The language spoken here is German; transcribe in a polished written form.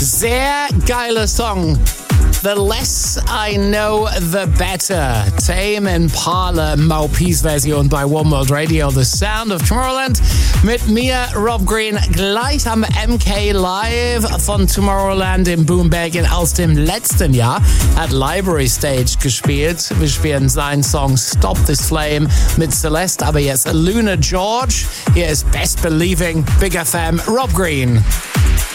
Sehr geiler Song. The Less I Know, The Better. Tame Impala, Maupe's Version bei One World Radio. The Sound of Tomorrowland mit mir, Rob Green, gleich am MK Live von Tomorrowland in Boombergen aus dem letzten Jahr. Hat Library Stage gespielt. Wir spielen seinen Song Stop This Flame mit Celeste, aber jetzt Luna George. Hier ist Best Believing, Big FM, Rob Green.